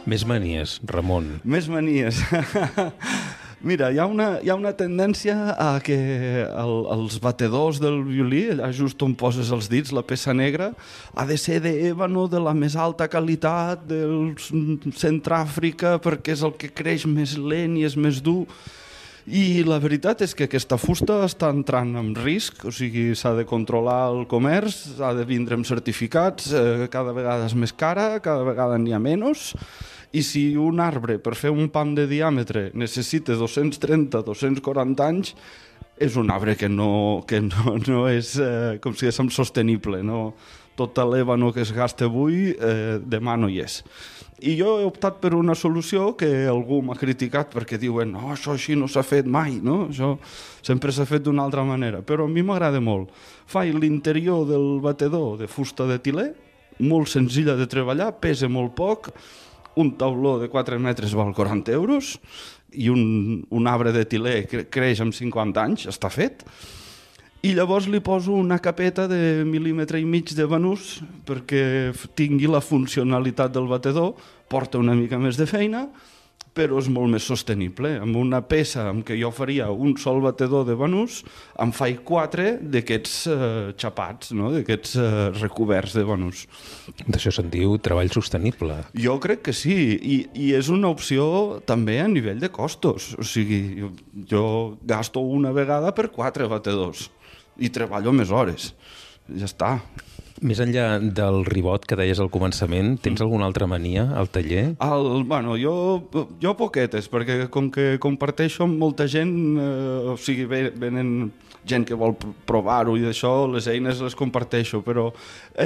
Més manies, Ramon. Més manies. Mira, hi ha una tendència a que els batedors del violí, allà just on poses els dits, la peça negra, ha de ser d'ébano de la més alta qualitat del Centràfrica perquè és el que creix més lent i és més dur. I la veritat és que aquesta fusta està entrant en risc, o sigui, s'ha de controlar el comerç, ha de vindre amb certificats, cada vegada és més cara, cada vegada n'hi ha menys, i si un arbre per fer un pam de diàmetre necessita 230-240 anys, és un arbre que no és, com si diguéssim, sostenible. No? Tot l'ébano que es gasta avui, demà no hi és. I jo he optat per una solució que algú m'ha criticat perquè diuen no, això així no s'ha fet mai, no? Això sempre s'ha fet d'una altra manera, però a mi m'agrada molt. Faig l'interior del batedor de fusta de tilè, molt senzilla de treballar, pesa molt poc, un tauló de 4 metres val 40 euros i un arbre de tilè creix amb 50 anys, està fet. I llavors li poso una capeta de 1,5 mil·límetres de banús perquè tingui la funcionalitat del batedor, porta una mica més de feina, però és molt més sostenible. Amb una peça amb què jo faria un sol batedor de banús, em faig 4 d'aquests xapats, no? D'aquests recoberts de banús. D'això se'n diu treball sostenible. Jo crec que sí, i és una opció també a nivell de costos. O sigui, jo gasto una vegada per 4 batedors i treballo més hores. Ja està. Més enllà del ribot que deies al començament, tens alguna altra mania al taller? Bueno, jo poquetes, perquè com que comparteixo amb molta gent, o sigui, venen gent que vol provar-ho i d'això, les eines les comparteixo, però